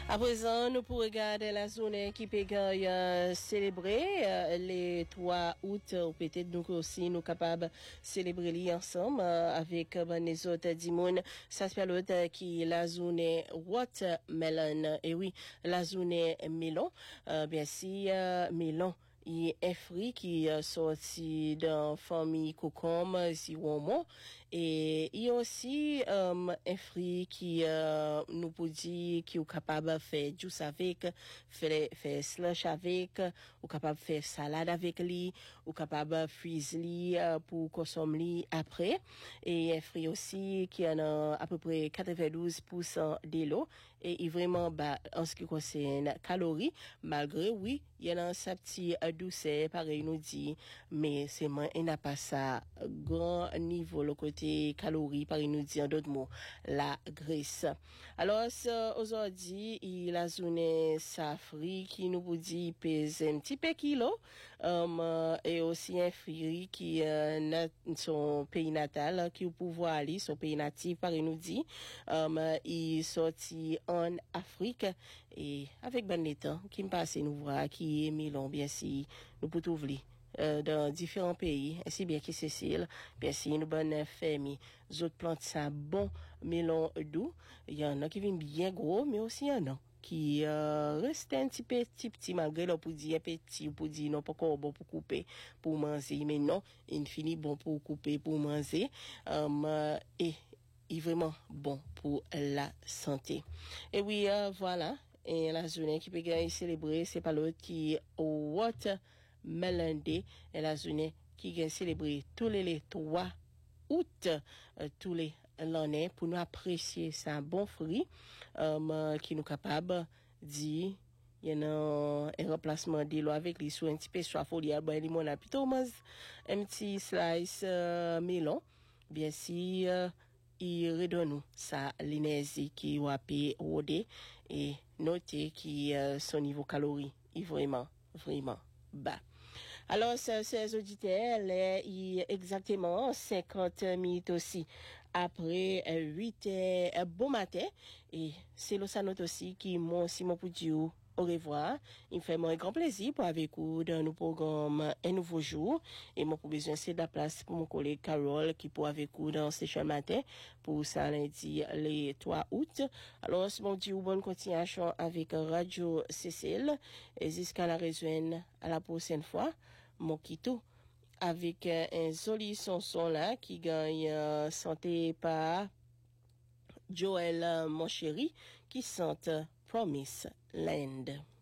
À présent, nous pourrons regarder la zone qui peut célébrer les 3 août, ou peut-être nous aussi nous capables célébrer les ensemble avec les autres dimoun. Ça s'appelle l'autre qui la zone watermelon. Et oui, la zone melon. Bien si melon. Il y a un fruit qui est sorti dans famille concombre, si womo, et il y a aussi un fruit qui nous peut dire qui est capable de faire juice avec, faire slush avec, ou capable de faire salade avec lui, ou capable de freezer pour consommer après. Et un fruit aussi qui a à peu près 92% de l'eau et il vraiment bas en ce qui concerne calories, malgré oui, il y a sa petite douceur, pareil nous dit, mais c'est moins, il n'a pas ça grand niveau, le côté calories, pareil nous dit en d'autres mots, la graisse. Alors, aujourd'hui, il a zoné safri qui nous dit pèse un petit peu kilo, et aussi un fruit qui, son pays natal, qui au pouvoir aller, son pays natif, pareil nous dit, il sorti en Afrique, et avec ben les temps, qui me passe nous voir, qui est Milon, bien si, nous pouvons ouvrir. Dans différents pays, ainsi bien que Cécile, bien si nous bonnes familles, autres plantes ça bon melon doux, il y en a qui viennent bien gros, mais aussi il y en a qui restent un petit malgré leur pour dire petit, pour dire non pas encore bon pour couper, pour manger, mais non, il finit bon pour couper, pour manger, et est vraiment bon pour la santé. Et oui, voilà, et la journée qui peut gagner célébrer, c'est pas l'autre qui watermelon day, et la journée qui gagne célébrer tous les 3 août, tous les l'année pour nous apprécier ça bon fruit, qui nous capable dit il y a un remplacement de l'eau avec les sous un petit peu soit folie à boire limonade plutôt un petit slice melon bien si il redonne nous ça l'énergie qui va rodé et noter qui son niveau calories est vraiment bas. Alors, ces auditeurs, il est exactement 50 minutes aussi après 8 heures bon matin. Et c'est le note aussi qui m'ont Simon pour dire au revoir. Il me fait un grand plaisir pour avec vous dans nos programmes Un Nouveau Jour. Et moi, pour besoin, c'est de la place pour mon collègue Carole qui pour avec vous dans ce matin pour ça lundi les 3 août. Alors, c'est mon Dieu, bonne continuation avec Radio Cécile. Et jusqu'à la rejoindre à la prochaine fois. Mon Kito avec un joli chanson là qui gagne santé par Joël mon chéri qui chante Promise Land.